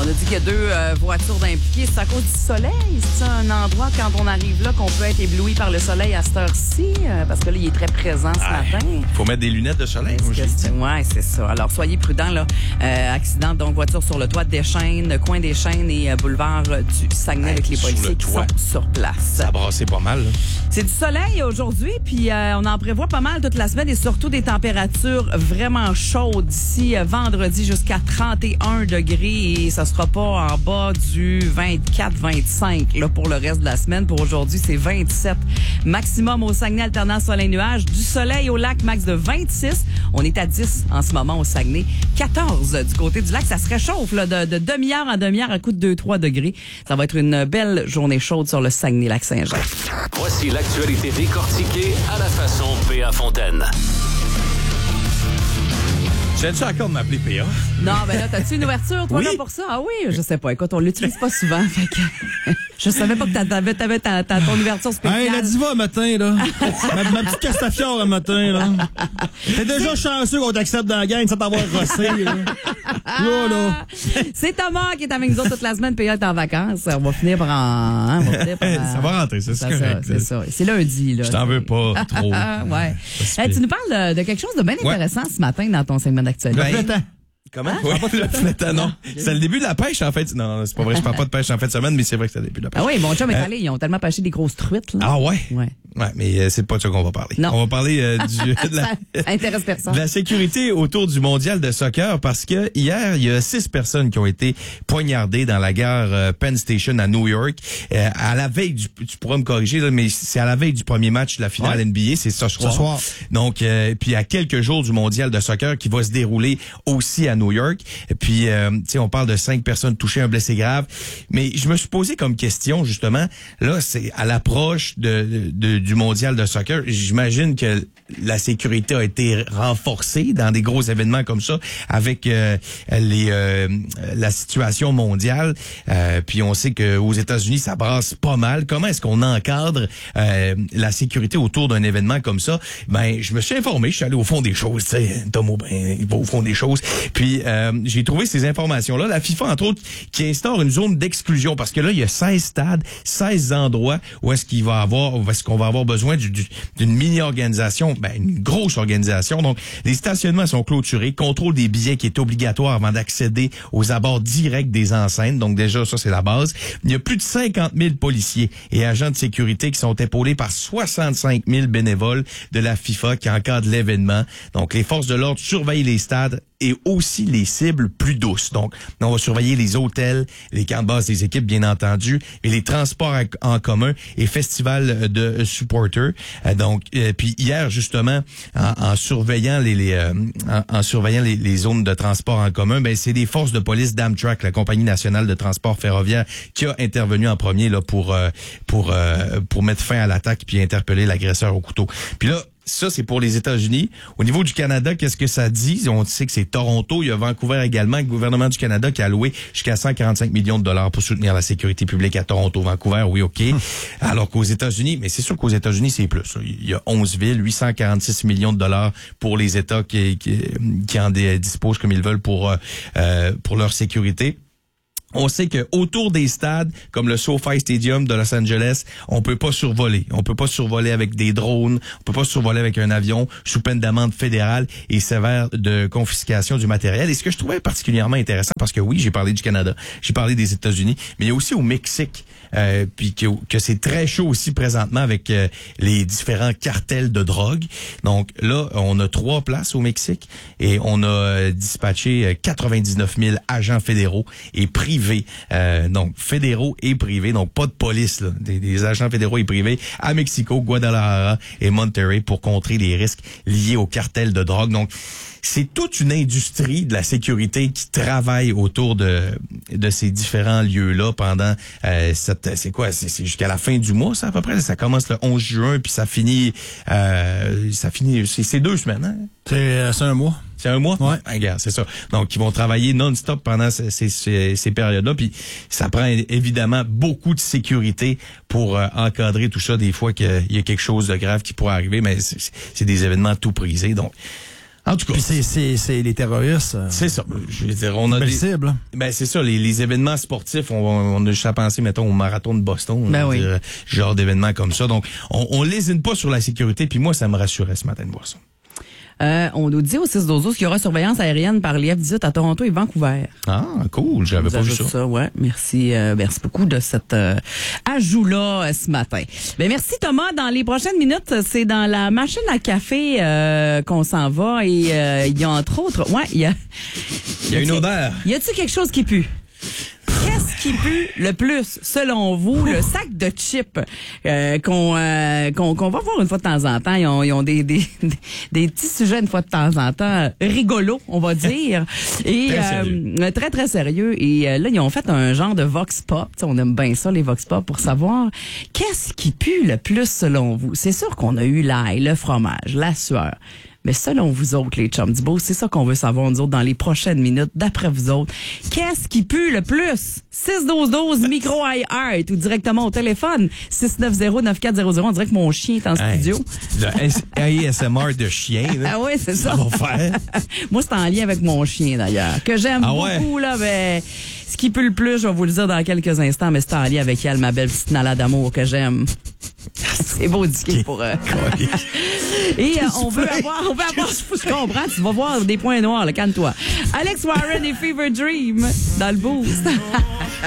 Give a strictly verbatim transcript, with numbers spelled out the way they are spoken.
a dit qu'il y a deux euh, voitures d'impliquées. C'est à cause du soleil? C'est un endroit, quand on arrive là, qu'on peut être ébloui par le soleil à cette heure-ci? Euh, parce que là, il est très présent ce ah, matin. Faut mettre des lunettes de soleil. Oui, c'est ça. Alors, soyez prudents, là. Euh, accident, donc, voiture sur le toit des Chênes, coin des Chênes et euh, boulevard euh, du Saguenay ouais, avec les policiers qui sont sur place. Ça a brassé pas mal, là. C'est du soleil aujourd'hui, puis euh, on en prévoit pas mal toute la semaine et surtout des températures vraiment chaudes d'ici euh, vendredi jusqu'à trente et un degrés et ça sera pas en bas du vingt-quatre vingt-cinq là, pour le reste de la semaine. Pour aujourd'hui, c'est vingt-sept. Maximum au Saguenay, alternant soleil-nuage. Du soleil au lac, max de vingt-six. On est à dix en ce moment au Saguenay. quatorze du côté du lac. Ça se réchauffe là, de, de demi-heure en demi-heure à coup de deux trois degrés. Ça va être une belle journée chaude sur le Saguenay-Lac-Saint-Jean. Voici l'actualité décortiquée à la façon P A Fontaine. J'aime-tu encore de m'appeler P A? Non, ben là, t'as-tu une ouverture, toi, oui? Là, pour ça? Ah oui, je sais pas. Écoute, on l'utilise pas souvent, fait que... Je savais pas que t'avais, t'avais ta, ta, ton ouverture spéciale. Hey, la diva, matin, là. ma, ma petite castafiore, le matin, là. T'es déjà chanceux qu'on t'accepte dans la gang sans t'avoir rossé, là. Là, là. C'est Thomas qui est avec nous autres toute la semaine, P A est en vacances. On va finir par en... Hein, on va finir par en... Ça va rentrer, c'est ça. correct. C'est ça. C'est lundi, là. Je t'en veux pas trop. Ouais. Hey, tu nous parles de, de quelque chose de bien intéressant ouais. ce matin dans ton segment d'actualité. Ben, Comment? Hein? Oui, le flétan, non. C'est le début de la pêche, en fait. Non, non, c'est pas vrai. Je parle pas de pêche en fin de semaine, mais c'est vrai que c'est le début de la pêche. Ah oui, mon chum est allé. Ils ont tellement pêché des grosses truites, là. Ah ouais? Ouais. Ouais, mais euh, c'est pas de ça qu'on va parler. Non. On va parler euh, du, de, la, ça intéresse personne. de la sécurité autour du mondial de soccer parce que hier, il y a six personnes qui ont été poignardées dans la gare euh, Penn Station à New York. Euh, à la veille du, tu pourras me corriger, là, mais c'est à la veille du premier match de la finale ouais. N B A, c'est ce soir. Ce soir. Donc, euh, puis à quelques jours du mondial de soccer qui va se dérouler aussi à New York. Puis, euh, tu sais, on parle de cinq personnes touchées, un blessé grave. Mais je me suis posé comme question, justement, là, c'est à l'approche de, de, du mondial de soccer. J'imagine que la sécurité a été renforcée dans des gros événements comme ça, avec euh, les euh, la situation mondiale. Euh, puis on sait qu'aux États-Unis, ça brasse pas mal. Comment est-ce qu'on encadre euh, la sécurité autour d'un événement comme ça? Ben, je me suis informé, je suis allé au fond des choses. Tu sais, Tom Aubin, il va au fond des choses. Puis euh, j'ai trouvé ces informations-là. La FIFA, entre autres, qui instaure une zone d'exclusion parce que là, il y a seize stades, seize endroits où est-ce qu'il va avoir, où est-ce qu'on va avoir besoin du, du, d'une mini-organisation, ben, une grosse organisation. Donc, les stationnements sont clôturés, contrôle des billets qui est obligatoire avant d'accéder aux abords directs des enceintes. Donc, déjà, ça, c'est la base. Il y a plus de cinquante mille policiers et agents de sécurité qui sont épaulés par soixante-cinq mille bénévoles de la FIFA qui encadrent l'événement. Donc, les forces de l'ordre surveillent les stades et aussi les cibles plus douces. Donc, on va surveiller les hôtels, les camps de base des équipes, bien entendu, et les transports en commun et festivals de supporters. Donc, euh, puis hier, justement, en, en surveillant les, les euh, en, en surveillant les, les zones de transport en commun, ben c'est des forces de police d'Amtrak, la compagnie nationale de transport ferroviaire, qui a intervenu en premier là pour euh, pour euh, pour mettre fin à l'attaque puis interpeller l'agresseur au couteau. Puis là, ça, c'est pour les États-Unis. Au niveau du Canada, qu'est-ce que ça dit? On sait que c'est Toronto. Il y a Vancouver également. Le gouvernement du Canada qui a alloué jusqu'à cent quarante-cinq millions de dollars pour soutenir la sécurité publique à Toronto. Vancouver, oui, OK. Alors qu'aux États-Unis, mais c'est sûr qu'aux États-Unis, c'est plus. Il y a onze villes, huit cent quarante-six millions de dollars pour les États qui, qui, qui en disposent comme ils veulent pour, euh, pour leur sécurité. On sait que autour des stades, comme le SoFi Stadium de Los Angeles, on peut pas survoler. On peut pas survoler avec des drones. On peut pas survoler avec un avion sous peine d'amende fédérale et sévère de confiscation du matériel. Et ce que je trouvais particulièrement intéressant, parce que oui, j'ai parlé du Canada, j'ai parlé des États-Unis, mais il y a aussi au Mexique, euh, puis que, que c'est très chaud aussi présentement avec euh, les différents cartels de drogue. Donc là, on a trois places au Mexique et on a euh, dispatché quatre-vingt-dix-neuf mille agents fédéraux et privés. Euh, donc fédéraux et privés, donc pas de police, là, des, des agents fédéraux et privés à Mexico, Guadalajara et Monterrey pour contrer les risques liés au cartel de drogue. Donc c'est toute une industrie de la sécurité qui travaille autour de de ces différents lieux-là pendant euh, cette c'est quoi c'est, c'est jusqu'à la fin du mois, ça à peu près, ça commence le onze juin puis ça finit euh, ça finit c'est, c'est deux semaines, hein? C'est euh, c'est un mois. C'est un mois? Ouais. Ah, regarde, c'est ça. Donc, ils vont travailler non-stop pendant ces, ces, ces, ces périodes-là. Puis, ça prend évidemment beaucoup de sécurité pour euh, encadrer tout ça. Des fois qu'il y a quelque chose de grave qui pourrait arriver, mais c'est, c'est des événements tout prisés. Donc, En tout cas. Puis c'est, c'est, c'est les terroristes. euh, C'est ça. Je veux dire, on a Belle des... cible. Ben, c'est ça, les, les événements sportifs, on, on a juste à penser, mettons, au marathon de Boston. Ben je veux oui. dire, genre d'événements comme ça. Donc, on, on lésine pas sur la sécurité, puis moi, ça me rassurait ce matin de voir ça. Euh, on nous dit au six douze qu'il y aura surveillance aérienne par les F dix-huit à Toronto et Vancouver. Ah, cool, j'avais Vous pas vu ajoute ça. ouais. Merci, euh, merci beaucoup de cet euh, ajout-là euh, ce matin. Ben merci Thomas. Dans les prochaines minutes, c'est dans la machine à café euh, qu'on s'en va et euh, il y a entre autres, ouais, il y a, Il y a une odeur. y a-tu quelque chose qui pue? Qu'est-ce qui pue le plus, selon vous, le sac de chips euh, qu'on euh, qu'on qu'on va voir une fois de temps en temps? Ils ont, ils ont des, des, des petits sujets une fois de temps en temps rigolos, on va dire. Et Très euh, sérieux. très, très sérieux. Et euh, là, ils ont fait un genre de vox pop. T'sais, on aime bien ça, les vox pop, pour savoir qu'est-ce qui pue le plus, selon vous. C'est sûr qu'on a eu l'ail, le fromage, la sueur. Mais selon vous autres, les chums du beau, c'est ça qu'on veut savoir, nous autres, dans les prochaines minutes, d'après vous autres. Qu'est-ce qui pue le plus? six douze douze, micro iHeart, ou directement au téléphone, six neuf zéro neuf quatre zéro zéro. On dirait que mon chien est en Hey, studio. le A S M R de chien, là. Ah oui, c'est ça. Ça va faire. Moi, c'est en lien avec mon chien, d'ailleurs, que j'aime Ah ouais? beaucoup, là, ben, ce qui pue le plus, je vais vous le dire dans quelques instants, mais c'est en lien avec elle, ma belle petite Nala d'amour que j'aime. C'est beau disquer pour eux. Et euh, on veut avoir, on veut avoir, je comprends, tu vas voir des points noirs, là, calme-toi. Alex Warren et Fever Dream dans le boost.